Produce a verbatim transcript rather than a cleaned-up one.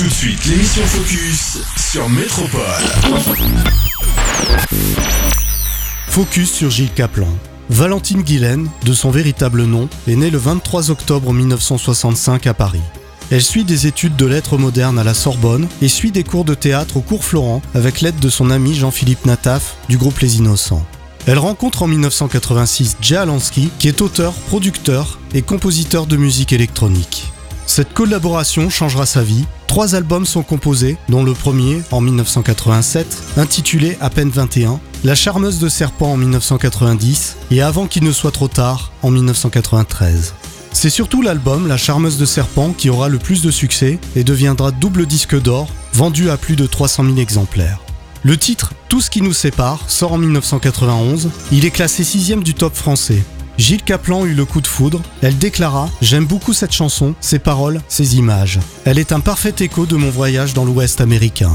Tout de suite, l'émission Focus sur Métropole. Focus sur Gilles Caplan. Valentine Guilaine, de son véritable nom, est née le vingt-trois octobre mille neuf cent soixante-cinq à Paris. Elle suit des études de lettres modernes à la Sorbonne et suit des cours de théâtre au cours Florent avec l'aide de son ami Jean-Philippe Nataf du groupe Les Innocents. Elle rencontre en mille neuf cent quatre-vingt-six Jay Alansky, qui est auteur, producteur et compositeur de musique électronique. Cette collaboration changera sa vie. Trois albums sont composés, dont le premier, en mille neuf cent quatre-vingt-sept, intitulé À peine vingt et un, La charmeuse de serpent en mille neuf cent quatre-vingt-dix et Avant qu'il ne soit trop tard en mille neuf cent quatre-vingt-treize. C'est surtout l'album La charmeuse de serpent qui aura le plus de succès et deviendra double disque d'or, vendu à plus de trois cent mille exemplaires. Le titre Tout ce qui nous sépare sort en mille neuf cent quatre-vingt-onze, il est classé sixième du top français. Gilles Caplan eut le coup de foudre, elle déclara « J'aime beaucoup cette chanson, ses paroles, ses images. Elle est un parfait écho de mon voyage dans l'Ouest américain ».